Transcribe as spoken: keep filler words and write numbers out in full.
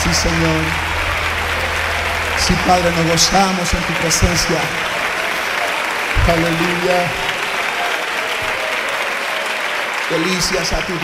Sí, Señor. Sí, Padre, nos gozamos en tu presencia. Aleluya. Delicias a tu